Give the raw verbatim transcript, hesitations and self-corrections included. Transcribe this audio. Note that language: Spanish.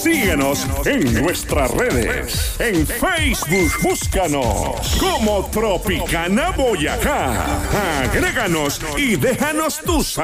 Síguenos en nuestras redes. En Facebook, búscanos como Tropicana Boyacá. Agréganos y déjanos tus